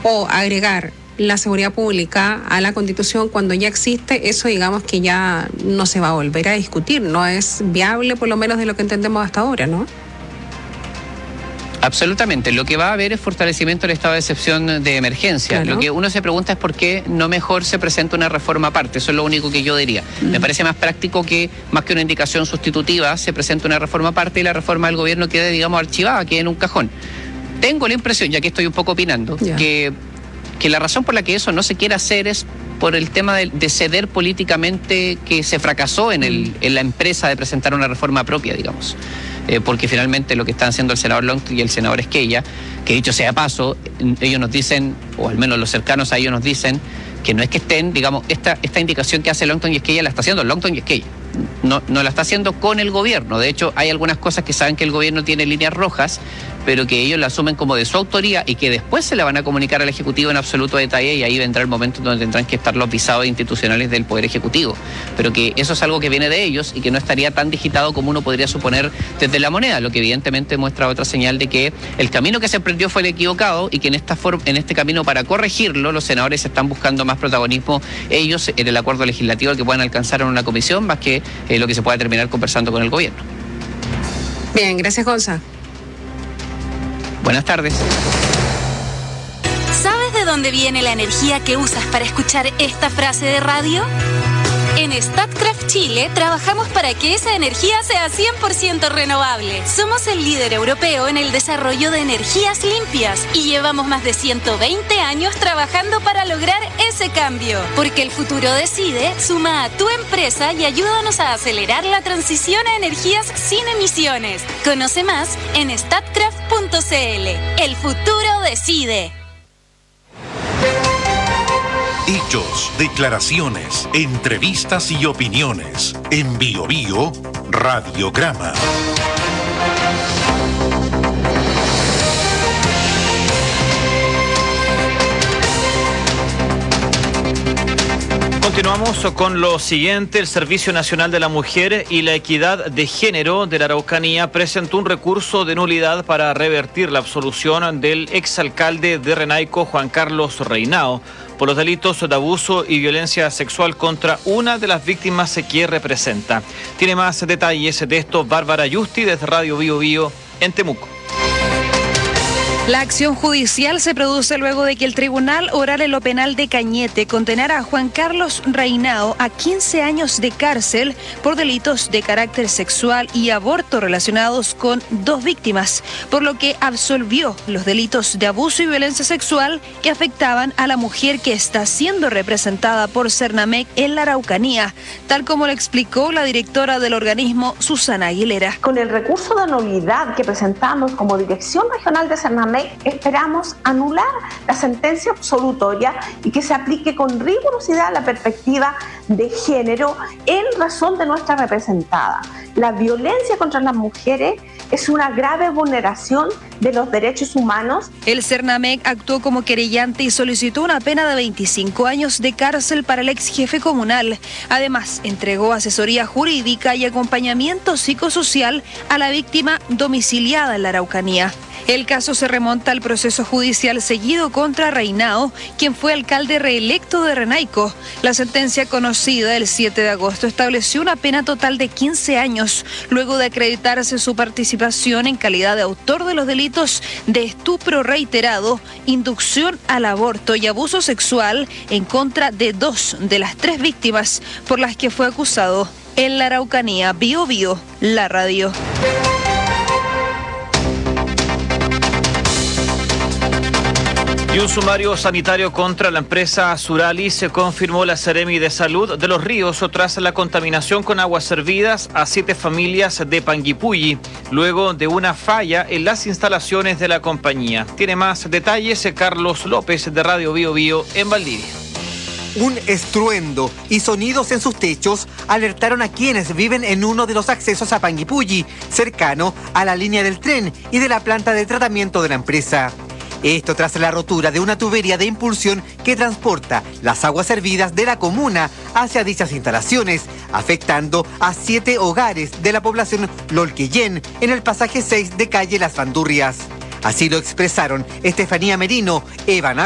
o agregar la seguridad pública a la Constitución cuando ya existe, eso digamos que ya no se va a volver a discutir, no es viable por lo menos de lo que entendemos hasta ahora, ¿no? Absolutamente. Lo que va a haber es fortalecimiento del estado de excepción de emergencia. Claro. Lo que uno se pregunta es por qué no mejor se presenta una reforma aparte. Eso es lo único que yo diría. Me parece más práctico que, más que una indicación sustitutiva, se presente una reforma aparte y la reforma del gobierno quede, digamos, archivada, quede en un cajón. Tengo la impresión, ya que estoy un poco opinando, que la razón por la que eso no se quiere hacer es por el tema de ceder políticamente, que se fracasó en la empresa de presentar una reforma propia, digamos. Porque finalmente lo que están haciendo el senador Longton y el senador Esquella, que dicho sea de paso, ellos nos dicen, o al menos los cercanos a ellos nos dicen, que no es que estén, digamos, esta indicación que hace Longton y Esquella la está haciendo Longton y Esquella. No la está haciendo con el gobierno. De hecho, hay algunas cosas que saben que el gobierno tiene líneas rojas, pero que ellos la asumen como de su autoría y que después se la van a comunicar al Ejecutivo en absoluto detalle, y ahí vendrá el momento donde tendrán que estar los visados institucionales del Poder Ejecutivo. Pero que eso es algo que viene de ellos y que no estaría tan digitado como uno podría suponer desde la moneda, lo que evidentemente muestra otra señal de que el camino que se emprendió fue el equivocado y que en este camino para corregirlo los senadores están buscando más protagonismo ellos en el acuerdo legislativo que puedan alcanzar en una comisión, más que lo que se pueda terminar conversando con el gobierno. Bien, gracias, Gonza. Buenas tardes. ¿Sabes de dónde viene la energía que usas para escuchar esta frase de radio? En Statkraft Chile trabajamos para que esa energía sea 100% renovable. Somos el líder europeo en el desarrollo de energías limpias y llevamos más de 120 años trabajando para lograr ese cambio. Porque el futuro decide, suma a tu empresa y ayúdanos a acelerar la transición a energías sin emisiones. Conoce más en statkraft.cl. El futuro decide. Hechos, declaraciones, entrevistas y opiniones. En Bio Bio, Radiograma. Continuamos con lo siguiente. El Servicio Nacional de la Mujer y la Equidad de Género de la Araucanía presentó un recurso de nulidad para revertir la absolución del exalcalde de Renaico, Juan Carlos Reinao, por los delitos de abuso y violencia sexual contra una de las víctimas que representa. Tiene más detalles de esto Bárbara Yusti desde Radio Bio Bio en Temuco. La acción judicial se produce luego de que el Tribunal Oral en lo Penal de Cañete condenara a Juan Carlos Reinao a 15 años de cárcel por delitos de carácter sexual y aborto relacionados con 2 víctimas, por lo que absolvió los delitos de abuso y violencia sexual que afectaban a la mujer que está siendo representada por Cernamec en la Araucanía, tal como lo explicó la directora del organismo, Susana Aguilera. Con el recurso de nulidad que presentamos como Dirección Regional de Cernamec, esperamos anular la sentencia absolutoria y que se aplique con rigurosidad la perspectiva de género en razón de nuestra representada. La violencia contra las mujeres es una grave vulneración de los derechos humanos. El Cernamec actuó como querellante y solicitó una pena de 25 años de cárcel para el ex jefe comunal. Además, entregó asesoría jurídica y acompañamiento psicosocial a la víctima domiciliada en la Araucanía. El caso se remonta al proceso judicial seguido contra Reinao, quien fue alcalde reelecto de Renaico. La sentencia conocida el 7 de agosto estableció una pena total de 15 años, luego de acreditarse su participación en calidad de autor de los delitos de estupro reiterado, inducción al aborto y abuso sexual en contra de 2 de las 3 víctimas por las que fue acusado. En la Araucanía, Bio Bio, la radio. Y un sumario sanitario contra la empresa Suralis se confirmó la Seremi de Salud de Los Ríos tras la contaminación con aguas servidas a 7 familias de Panguipulli, luego de una falla en las instalaciones de la compañía. Tiene más detalles Carlos López de Radio Bio Bio en Valdivia. Un estruendo y sonidos en sus techos alertaron a quienes viven en uno de los accesos a Panguipulli, cercano a la línea del tren y de la planta de tratamiento de la empresa. Esto tras la rotura de una tubería de impulsión que transporta las aguas servidas de la comuna hacia dichas instalaciones, afectando a 7 hogares de la población Lolquillén en el pasaje 6 de calle Las Bandurrias. Así lo expresaron Estefanía Merino, Eva